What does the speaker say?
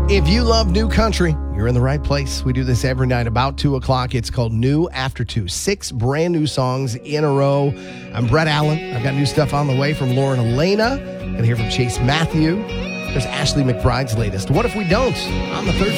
If you love new country, you're in the right place. We do this every night about 2 o'clock. It's called New After 2. 6 brand new songs in a row. I'm Brett Allen. I've got new stuff on the way from Lauren Elena. Going to hear from Chase Matthew. There's Ashley McBride's latest. What If We Don't? On the third